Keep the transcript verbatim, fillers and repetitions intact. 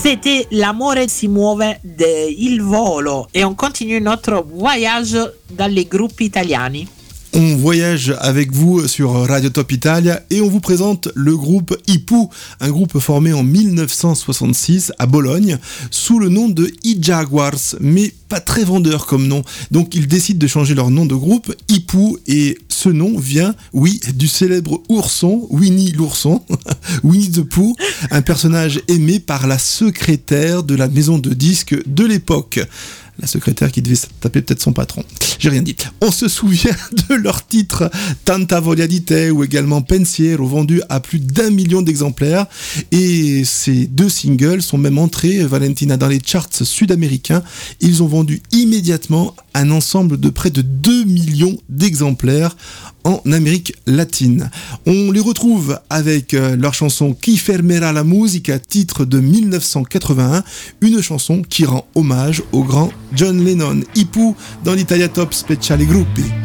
C'était L'amore si muove de Il Volo et on continue notre voyage dans les groupes italiani. On voyage avec vous sur Radio Top Italia et on vous présente le groupe I Pooh, un groupe formé en dix-neuf cent soixante-six à Bologne sous le nom de I Jaguars, mais pas très vendeur comme nom. Donc ils décident de changer leur nom de groupe, I Pooh, et ce nom vient, oui, du célèbre ourson, Winnie l'ourson, Winnie the Pooh, un personnage aimé par la secrétaire de la maison de disques de l'époque. La secrétaire qui devait taper peut-être son patron. J'ai rien dit. On se souvient de leur titre Tanta voglia di te ou également Pensiero, vendu à plus d'un million d'exemplaires. Et ces deux singles sont même entrés, Valentina, dans les charts sud-américains. Ils ont vendu immédiatement un ensemble de près de deux millions d'exemplaires en Amérique latine. On les retrouve avec leur chanson Chi fermerà la musica, titre de dix-neuf cent quatre-vingt-un, une chanson qui rend hommage au grand John Lennon. I Pooh dans l'Italia Top Speciale Gruppi.